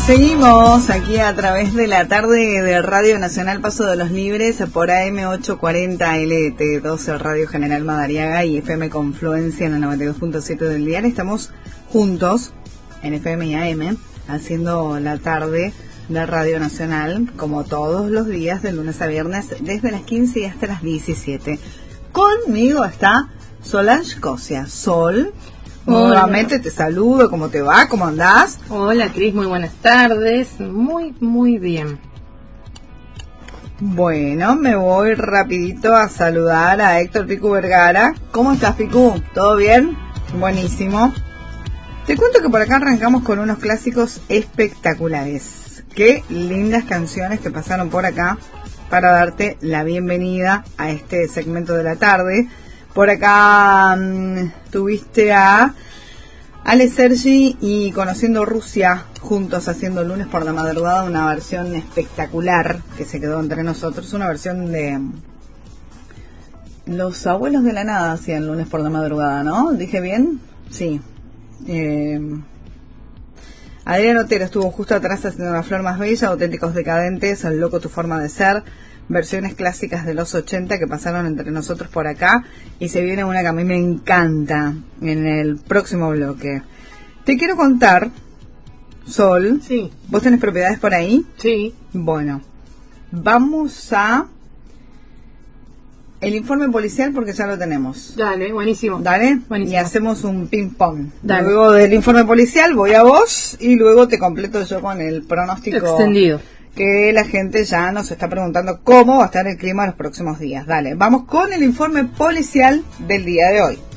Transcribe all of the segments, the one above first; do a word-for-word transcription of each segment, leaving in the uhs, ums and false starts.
Seguimos aquí a través de la tarde de Radio Nacional Paso de los Libres por A M ochocientos cuarenta L T doce Radio General Madariaga y F M Confluencia en el noventa y dos punto siete del dial. Estamos juntos en F M y A M haciendo la tarde de Radio Nacional como todos los días de lunes a viernes desde las quince y hasta las diecisiete. Conmigo está Solange Cosia. Sol, nuevamente te saludo, ¿cómo te va? ¿Cómo andás? Hola Cris, muy buenas tardes, muy muy bien. Bueno, me voy rapidito a saludar a Héctor Picu Vergara. ¿Cómo estás, Picu? ¿Todo bien? Buenísimo. Te cuento que por acá arrancamos con unos clásicos espectaculares. Qué lindas canciones que pasaron por acá para darte la bienvenida a este segmento de la tarde. Por acá mmm, tuviste a Ale Sergi y Conociendo Rusia juntos haciendo lunes por la madrugada una versión espectacular que se quedó entre nosotros, una versión de Los Abuelos de la Nada hacían lunes por la madrugada, ¿no? ¿Dije bien? Sí. Eh, Adrián Otero estuvo justo atrás haciendo La Flor Más Bella, Auténticos Decadentes, El Loco Tu Forma de Ser, versiones clásicas de los ochenta que pasaron entre nosotros por acá, y se viene una que a mí me encanta en el próximo bloque. Te quiero contar, Sol, sí. ¿Vos tenés propiedades por ahí? Sí. Bueno, vamos a el informe policial porque ya lo tenemos. Dale, buenísimo. Dale, buenísimo. Y hacemos un ping pong. Dale. Luego del informe policial voy a vos y luego te completo yo con el pronóstico extendido, que la gente ya nos está preguntando cómo va a estar el clima los próximos días. Dale, vamos con el informe policial del día de hoy.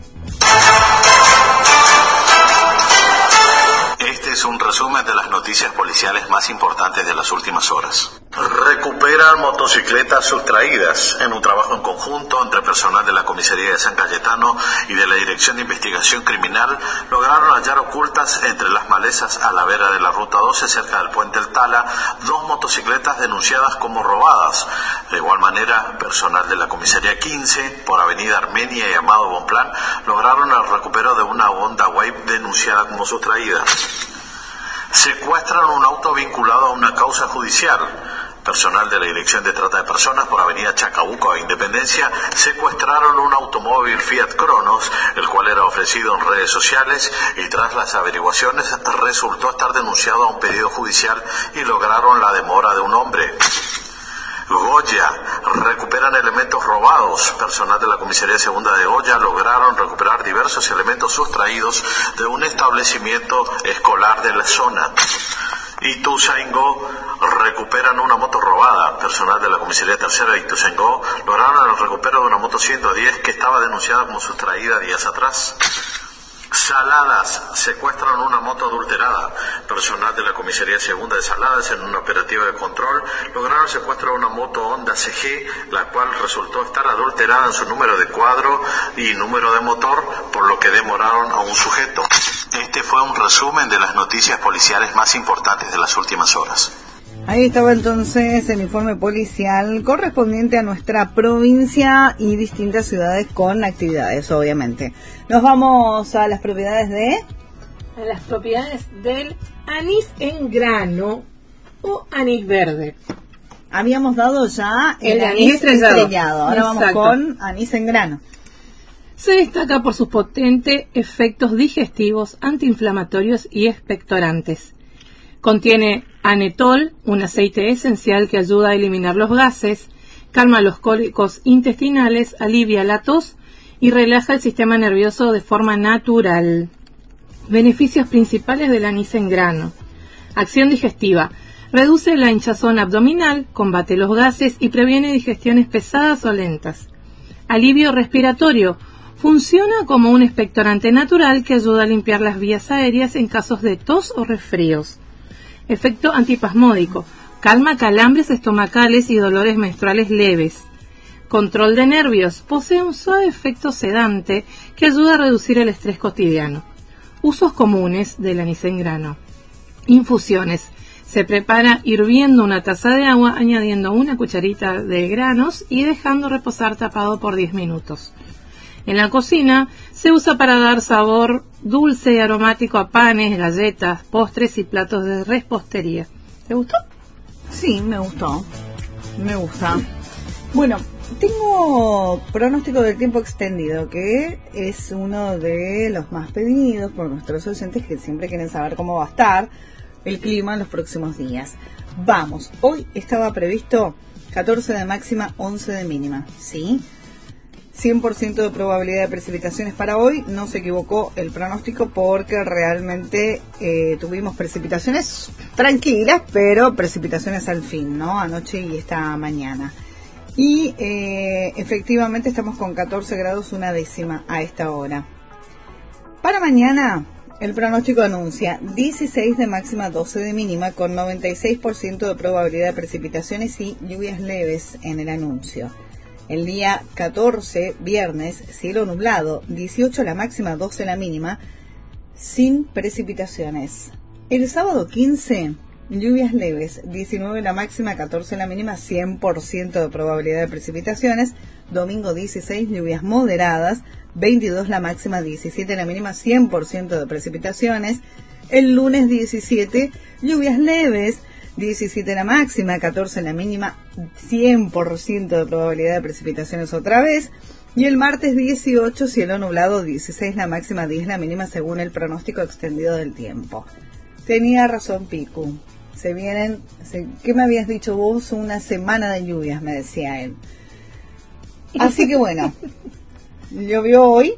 Este es un resumen de las noticias policiales más importantes de las últimas horas. Recuperan motocicletas sustraídas. En un trabajo en conjunto entre personal de la comisaría de San Cayetano y de la Dirección de Investigación Criminal, lograron hallar ocultas entre las malezas a la vera de la Ruta doce, cerca del Puente El Tala, dos motocicletas denunciadas como robadas. De igual manera, personal de la comisaría quince, por Avenida Armenia y Amado Bonplan, lograron el recupero de una Honda Wave denunciada como sustraída. Secuestran un auto vinculado a una causa judicial. Personal de la Dirección de Trata de Personas por Avenida Chacabuco a Independencia secuestraron un automóvil Fiat Cronos, el cual era ofrecido en redes sociales, y tras las averiguaciones resultó estar denunciado a un pedido judicial y lograron la demora de un hombre. Goya, recuperan elementos robados. Personal de la Comisaría Segunda de Goya lograron recuperar diversos elementos sustraídos de un establecimiento escolar de la zona. Ituzaingó, recuperan una moto robada. Personal de la Comisaría Tercera de Ituzaingó lograron el recupero de una moto ciento diez que estaba denunciada como sustraída días atrás. Saladas, secuestran una moto adulterada. Personal de la Comisaría Segunda de Saladas, en una operativa de control, lograron el secuestro de una moto Honda C G, la cual resultó estar adulterada en su número de cuadro y número de motor, por lo que demoraron a un sujeto. Este fue un resumen de las noticias policiales más importantes de las últimas horas. Ahí estaba entonces el informe policial correspondiente a nuestra provincia y distintas ciudades con actividades, obviamente. Nos vamos a las propiedades de... A las propiedades del anís en grano o anís verde. Habíamos dado ya el, el anís, anís estrellado. estrellado. Ahora Exacto. Vamos con anís en grano. Se destaca por sus potentes efectos digestivos, antiinflamatorios y expectorantes. Contiene anetol, un aceite esencial que ayuda a eliminar los gases, calma los cólicos intestinales, alivia la tos y relaja el sistema nervioso de forma natural. Beneficios principales del anís en grano. Acción digestiva. Reduce la hinchazón abdominal, combate los gases y previene digestiones pesadas o lentas. Alivio respiratorio. Funciona como un expectorante natural que ayuda a limpiar las vías aéreas en casos de tos o resfríos. Efecto antipasmódico. Calma calambres estomacales y dolores menstruales leves. Control de nervios. Posee un suave efecto sedante que ayuda a reducir el estrés cotidiano. Usos comunes del anís en grano. Infusiones. Se prepara hirviendo una taza de agua, añadiendo una cucharita de granos y dejando reposar tapado por diez minutos. En la cocina se usa para dar sabor dulce y aromático a panes, galletas, postres y platos de repostería. ¿Te gustó? Sí, me gustó. Me gusta. Bueno, tengo pronóstico del tiempo extendido, que es uno de los más pedidos por nuestros oyentes que siempre quieren saber cómo va a estar el clima en los próximos días. Vamos, hoy estaba previsto catorce de máxima, once de mínima, ¿sí? cien por ciento de probabilidad de precipitaciones para hoy. No se equivocó el pronóstico porque realmente eh, tuvimos precipitaciones tranquilas, pero precipitaciones al fin, ¿no? Anoche y esta mañana. Y eh, efectivamente estamos con catorce grados una décima a esta hora. Para mañana el pronóstico anuncia dieciséis de máxima, doce de mínima, con noventa y seis por ciento de probabilidad de precipitaciones y lluvias leves en el anuncio. El día catorce, viernes, cielo nublado, dieciocho la máxima, doce la mínima, sin precipitaciones. El sábado quince, lluvias leves, diecinueve la máxima, catorce la mínima, cien por ciento de probabilidad de precipitaciones. Domingo dieciséis, lluvias moderadas, veintidós la máxima, diecisiete la mínima, cien por ciento de precipitaciones. El lunes diecisiete, lluvias leves, diecisiete la máxima, catorce la mínima, cien por ciento de probabilidad de precipitaciones otra vez. Y el martes dieciocho, cielo nublado, dieciséis la máxima, diez la mínima, según el pronóstico extendido del tiempo. Tenía razón Picu. Se vienen, se, ¿qué me habías dicho vos? Una semana de lluvias, me decía él. Así que bueno, llovió hoy,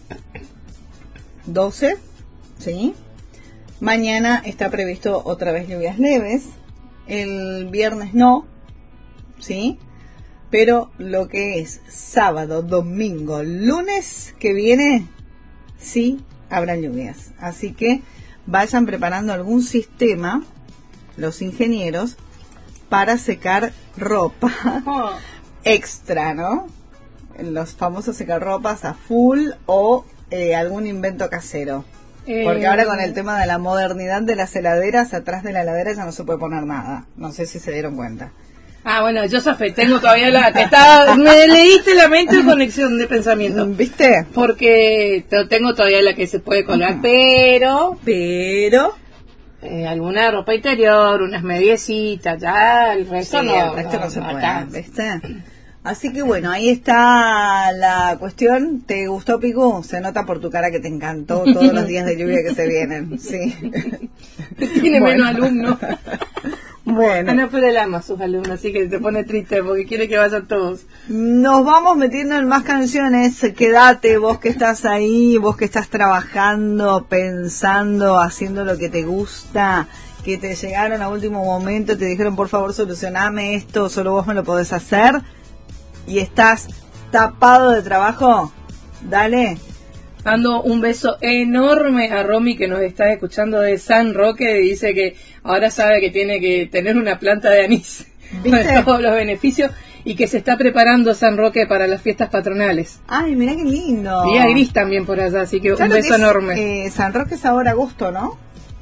doce, ¿sí? Mañana está previsto otra vez lluvias leves. El viernes no, ¿sí? Pero lo que es sábado, domingo, lunes que viene, sí habrá lluvias. Así que vayan preparando algún sistema, los ingenieros, para secar ropa oh. extra, ¿no? Los famosos secarropas a full o eh, algún invento casero. Porque ahora con el tema de la modernidad de las heladeras, atrás de la heladera ya no se puede poner nada. No sé si se dieron cuenta. Ah, bueno, yo Safe, tengo todavía la... Te estaba, me leíste la mente de conexión de pensamiento. ¿Viste? Porque tengo todavía la que se puede colar, uh-huh. pero... Pero... Eh, alguna ropa interior, unas mediecitas, ya, el resto sí, no. el resto no, no se no, puede, acá. ¿viste? Así que bueno, ahí está la cuestión. ¿Te gustó, Picu? Se nota por tu cara que te encantó todos los días de lluvia que se vienen. Sí. Tiene bueno. menos alumnos. Bueno. Ah, no, pero él ama a sus alumnos, así que se pone triste porque quiere que vayan todos. Nos vamos metiendo en más canciones. Quédate, vos que estás ahí, vos que estás trabajando, pensando, haciendo lo que te gusta, que te llegaron a último momento, te dijeron por favor solucioname esto, solo vos me lo podés hacer. Y estás tapado de trabajo, dale. Mando un beso enorme a Romy que nos está escuchando de San Roque. Dice que ahora sabe que tiene que tener una planta de anís con todos los beneficios y que se está preparando San Roque para las fiestas patronales. Ay, mirá qué lindo. Día gris también por allá, así que claro un beso que es, enorme. Eh, San Roque es ahora agosto, ¿no?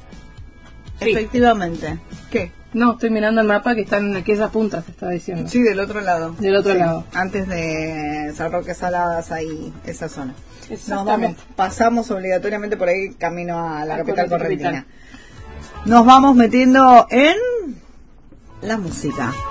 Sí. Efectivamente. ¿Qué? No, estoy mirando el mapa que está en aquella punta, te estaba diciendo. Sí, del otro lado. Del otro sí, lado. Antes de San Roque Saladas, ahí, esa zona. Nos vamos, pasamos obligatoriamente por ahí camino a la capital correntina. Nos vamos metiendo en la música.